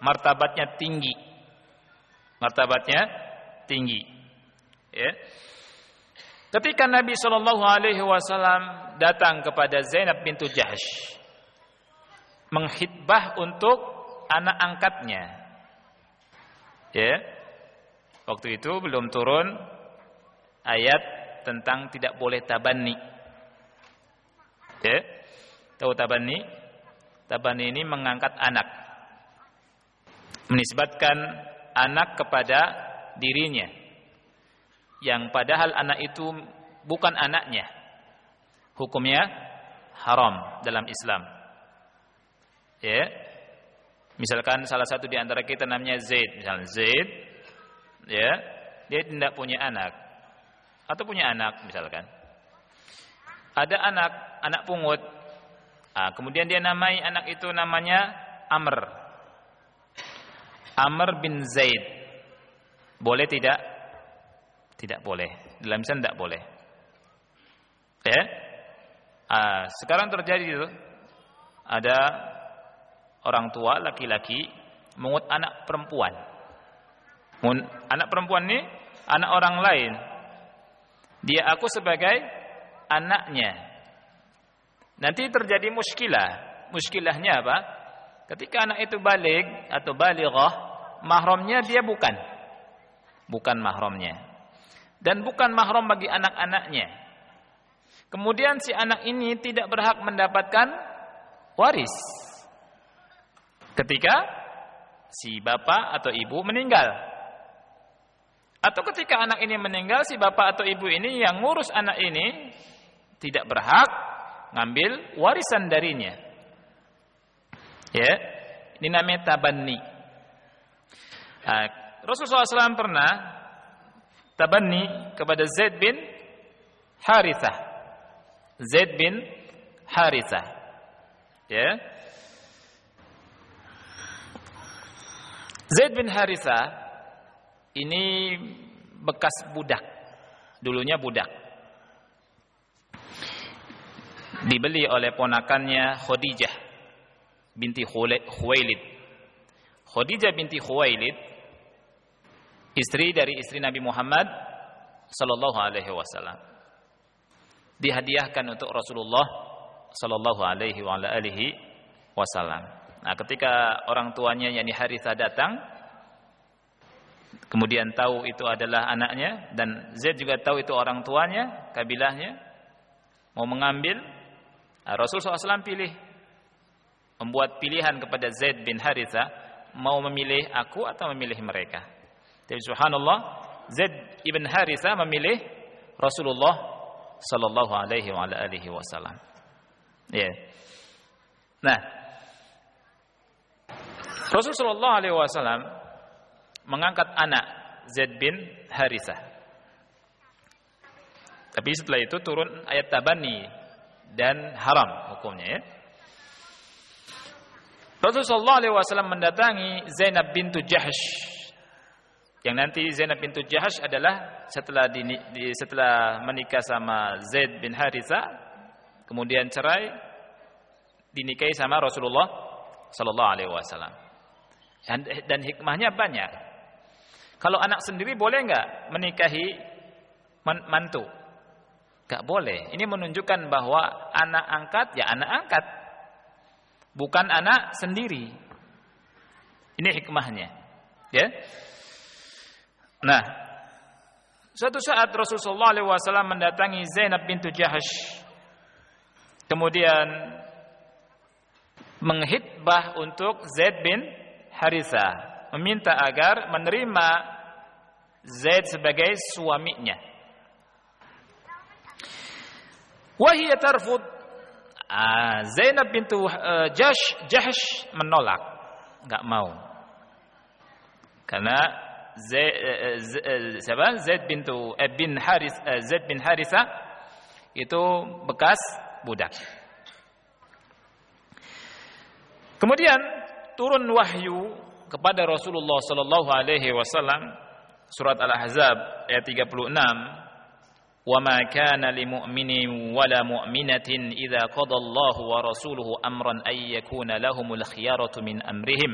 martabatnya tinggi. Martabatnya tinggi. Ya. Ketika Nabi SAW datang kepada Zainab bintu Jahsh, menghitbah untuk anak angkatnya. Ya. Waktu itu belum turun ayat tentang tidak boleh tabanni. Ya. Tahu tabanni? Tabanni ini mengangkat anak. Menisbatkan anak kepada dirinya. Yang padahal anak itu bukan anaknya. Hukumnya haram dalam Islam. Ya. Misalkan salah satu di antara kita namanya Zaid, misalnya Zaid, ya, dia tidak punya anak atau punya anak misalkan. Ada anak pungut. Kemudian dia namai anak itu namanya Amr. Amr bin Zaid. Boleh tidak? Tidak boleh. Dalam Islam tidak boleh. Ya. Sekarang terjadi itu. Ada orang tua laki-laki mengut anak perempuan. Anak perempuan ini anak orang lain. Dia aku sebagai anaknya. Nanti terjadi muskilah. Muskilahnya apa? Ketika anak itu baligh atau balighah, mahramnya dia bukan mahramnya. Dan bukan mahram bagi anak-anaknya. Kemudian si anak ini tidak berhak mendapatkan waris. Ketika si bapak atau ibu meninggal. Atau ketika anak ini meninggal, si bapak atau ibu ini yang ngurus anak ini tidak berhak ngambil warisan darinya. Ya, ini namanya tabanni. Rasulullah SAW pernah tabanni kepada Zaid bin Harithah. Zaid bin Harithah. Ya. Zaid bin Harithah ini bekas budak. Dulunya budak. Dibeli oleh ponakannya Khadijah binti Khuwailid. Khadijah binti Khuwailid istri dari istri Nabi Muhammad sallallahu alaihi wasallam. Dihadiahkan untuk Rasulullah sallallahu alaihi wasallam. Nah, ketika orang tuanya yakni Harithah datang, kemudian tahu itu adalah anaknya dan Zaid juga tahu itu orang tuanya, kabilahnya, mau mengambil, Rasulullah SAW pilih, membuat pilihan kepada Zaid bin Harithah, mau memilih aku atau memilih mereka. Tapi subhanallah, Zaid ibn Harithah memilih Rasulullah sallallahu alaihi wasallam. Ya. Nah, Rasulullah sallallahu alaihi wasallam mengangkat anak Zaid bin Harithah. Tapi setelah itu turun ayat tabanni dan haram hukumnya, ya. Rasulullah sallallahu alaihi wasallam mendatangi Zainab bintu Jahsh. Yang nanti Zainab bintu Jahsh adalah setelah menikah sama Zaid bin Harithah, kemudian cerai, dinikahi sama Rasulullah sallallahu alaihi wasallam. Dan hikmahnya banyak. Kalau anak sendiri boleh enggak menikahi mantu? Enggak boleh. Ini menunjukkan bahwa anak angkat ya anak angkat, bukan anak sendiri. Ini hikmahnya, ya. Nah, suatu saat Rasulullah SAW mendatangi Zainab bintu Jahsh, kemudian menghitbah untuk Zaid bin Harithah, meminta agar menerima Zaid sebagai suaminya. Wahiyya tarfud. Zainab bintu Jahsh menolak, enggak mau. Karena Zaid bin Harithah itu bekas budak. Kemudian turun wahyu kepada Rasulullah sallallahu alaihi wasallam, surat Al-Ahzab ayat 36, "Wa ma kana lil mu'minin wa la mu'minatin idza qada Allahu wa rasuluhu amran ay yakuna lahumul khiyaratu min amrihim."